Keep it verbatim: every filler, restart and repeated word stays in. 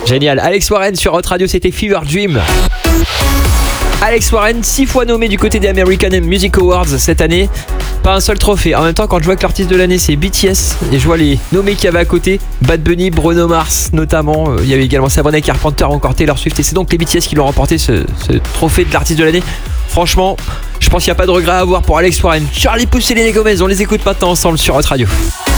Génial. Alex Warren sur Hot Radio, c'était Fever Dream. Alex Warren, six fois nommé du côté des American Music Awards cette année. Pas un seul trophée. En même temps, quand je vois que l'artiste de l'année c'est B T S et je vois les nommés qu'il y avait à côté, Bad Bunny, Bruno Mars notamment, euh, il y avait également Sabrina Carpenter, encore Taylor Swift, et c'est donc les B T S qui l'ont remporté ce, ce trophée de l'artiste de l'année. Franchement, je pense qu'il n'y a pas de regret à avoir pour Alex Warren. Charlie Puth et Selena Gomez, on les écoute maintenant ensemble sur Hot Radio.